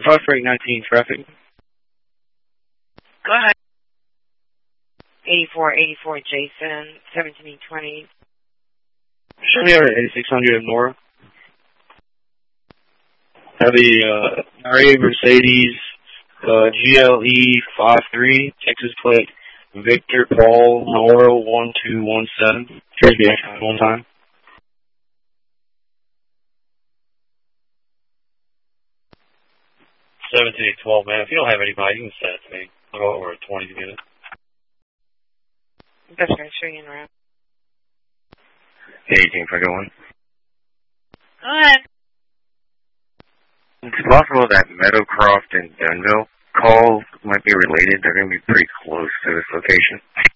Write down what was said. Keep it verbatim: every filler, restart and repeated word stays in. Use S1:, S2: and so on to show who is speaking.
S1: five four eight nineteen traffic.
S2: Go ahead. eighty-four eighty-four Jason, seventeen twenty.
S1: Show me over at eighty-six hundred in Nora. Have the uh, Murray Mercedes uh, G L E five three, Texas plate, Victor Paul Nora one two one seven. Here's the extra one time. seventeen twelve, man. If you don't have anybody, you can send it to me. I'll go over at twenty to get it.
S2: That's right, sure you interrupt.
S3: eighteen for going.
S2: Go ahead.
S3: It's possible that Meadowcroft and Dunville calls might be related. They're going to be pretty close to this location.